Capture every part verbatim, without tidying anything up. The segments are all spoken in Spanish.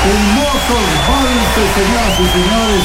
Hermosos valses, señoras y señores.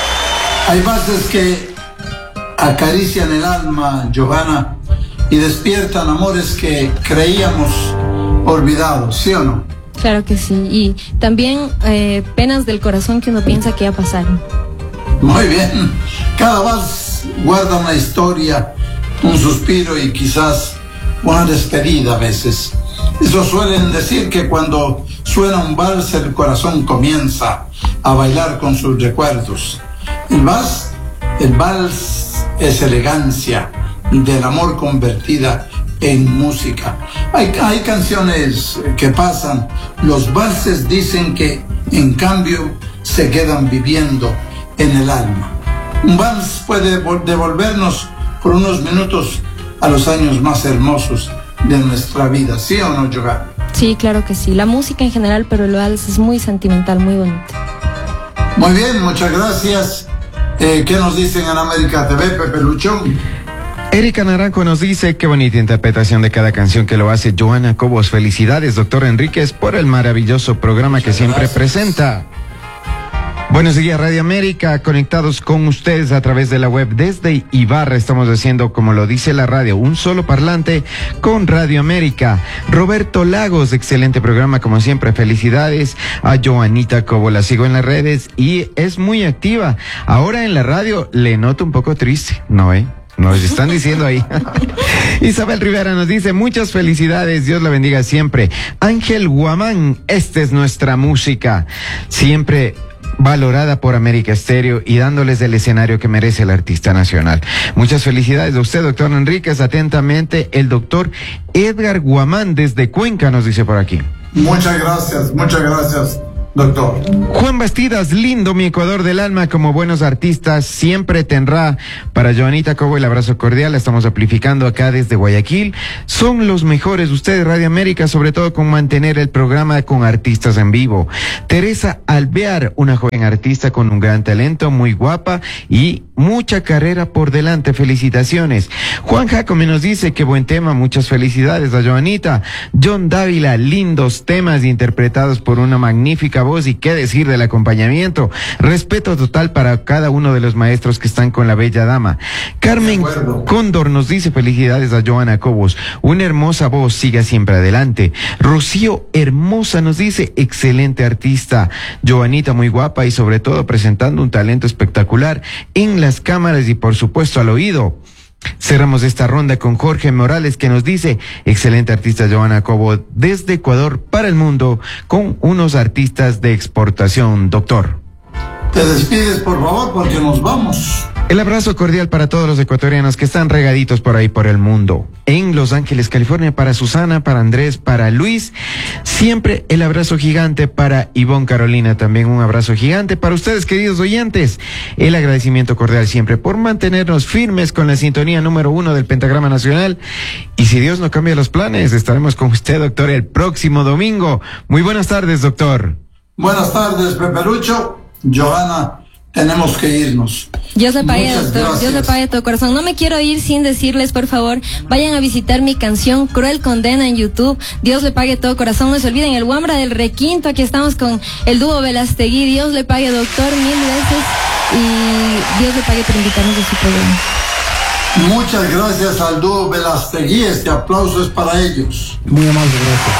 Hay valses que acarician el alma, Johanna, y despiertan amores que creíamos olvidados, ¿sí o no? Claro que sí, y también eh, penas del corazón que uno piensa que ya pasaron. Muy bien, cada vals guarda una historia, un suspiro y quizás una despedida a veces. Eso suelen decir que cuando suena un vals el corazón comienza a bailar con sus recuerdos. El vals, el vals es elegancia del amor convertida en música. Hay, hay canciones que pasan, los valses dicen que en cambio se quedan viviendo en el alma. Un vals puede devolvernos por unos minutos a los años más hermosos de nuestra vida, ¿sí o no, Johanna? Sí, claro que sí, la música en general, pero el vals es muy sentimental, muy bonito. Muy bien, muchas gracias. Eh, ¿Qué nos dicen en América T V, Pepe Luchón? Erika Naranjo nos dice: qué bonita interpretación de cada canción que lo hace Johanna Cobos. Felicidades, doctor Enríquez, por el maravilloso programa que siempre presenta. Buenos días, Radio América, conectados con ustedes a través de la web desde Ibarra. Estamos haciendo, como lo dice la radio, un solo parlante con Radio América. Roberto Lagos, excelente programa, como siempre. Felicidades a Johanita Cobo, la sigo en las redes y es muy activa. Ahora en la radio le noto un poco triste, ¿no, eh? Nos están diciendo ahí. Isabel Rivera nos dice: muchas felicidades, Dios la bendiga siempre. Ángel Guamán, esta es nuestra música, siempre valorada por América Estéreo y dándoles el escenario que merece el artista nacional. Muchas felicidades a usted, doctor Enríquez. Atentamente, el doctor Edgar Guamán desde Cuenca nos dice por aquí. Muchas gracias, muchas gracias, doctor. Juan Bastidas, lindo mi Ecuador del alma, como buenos artistas siempre tendrá. Para Johanita Cobo el abrazo cordial, la estamos amplificando acá desde Guayaquil. Son los mejores ustedes, Radio América, sobre todo con mantener el programa con artistas en vivo. Teresa Alvear, una joven artista con un gran talento, muy guapa y mucha carrera por delante. Felicitaciones. Juan Jacome nos dice: qué buen tema, muchas felicidades a Johanita. John Dávila, lindos temas interpretados por una magnífica voz y qué decir del acompañamiento. Respeto total para cada uno de los maestros que están con la bella dama. Carmen Cóndor nos dice: felicidades a Johanna Cobos, una hermosa voz, siga siempre adelante. Rocío Hermosa nos dice: excelente artista, Johanita muy guapa y sobre todo presentando un talento espectacular en las cámaras y por supuesto al oído. Cerramos esta ronda con Jorge Morales, que nos dice: excelente artista Johanna Cobo desde Ecuador para el mundo con unos artistas de exportación. Doctor, te despides por favor porque nos vamos. El abrazo cordial para todos los ecuatorianos que están regaditos por ahí por el mundo. En Los Ángeles, California, para Susana, para Andrés, para Luis. Siempre el abrazo gigante para Ivonne Carolina, también un abrazo gigante para ustedes, queridos oyentes. El agradecimiento cordial siempre por mantenernos firmes con la sintonía número uno del Pentagrama Nacional. Y si Dios no cambia los planes, estaremos con usted, doctor, el próximo domingo. Muy buenas tardes, doctor. Buenas tardes, Peperucho. Johanna, tenemos que irnos. Dios le pague, doctor. Dios le pague todo corazón. No me quiero ir sin decirles, por favor, vayan a visitar mi canción Cruel Condena en YouTube. Dios le pague todo corazón. No se olviden el Wambra del Requinto. Aquí estamos con el dúo Velastegui. Dios le pague, doctor, mil veces. Y Dios le pague por invitarnos a su programa. Muchas gracias al dúo Velastegui. Este aplauso es para ellos. Muy amable, gracias.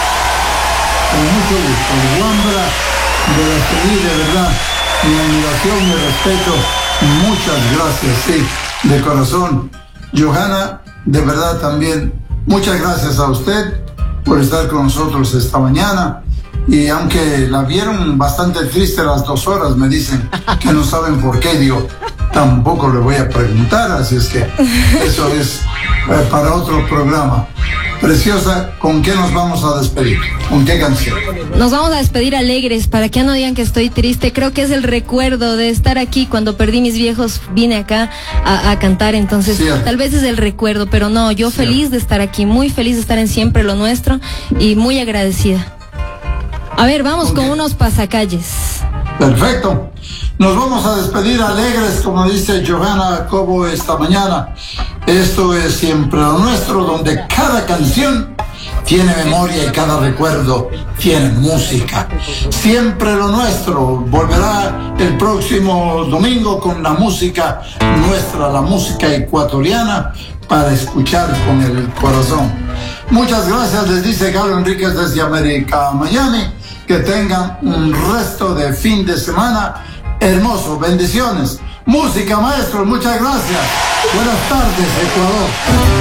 Con mucho gusto. El Wambra Velastegui, de verdad, mi admiración, mi respeto. Muchas gracias, sí, de corazón. Johanna, de verdad también, muchas gracias a usted por estar con nosotros esta mañana. Y aunque la vieron bastante triste a las dos horas, me dicen que no saben por qué, digo, tampoco le voy a preguntar, así es que eso es eh, para otro programa. Preciosa, ¿con qué nos vamos a despedir? ¿Con qué canción? Nos vamos a despedir alegres, para que no digan que estoy triste. Creo que es el recuerdo de estar aquí. Cuando perdí mis viejos, vine acá a, a cantar, entonces Cierto. Tal vez es el recuerdo, pero no, yo Cierto. Feliz de estar aquí, muy feliz de estar en Siempre lo Nuestro y muy agradecida. A ver, vamos okay. con unos pasacalles. Perfecto. Nos vamos a despedir alegres, como dice Johanna Cobo esta mañana. Esto es Siempre lo Nuestro, donde cada canción tiene memoria y cada recuerdo tiene música. Siempre lo nuestro volverá el próximo domingo con la música nuestra, la música ecuatoriana, para escuchar con el corazón. Muchas gracias, les dice Galo Enríquez desde América, Miami. Que tengan un resto de fin de semana hermoso. Bendiciones. Música, maestro, muchas gracias. Buenas tardes, Ecuador.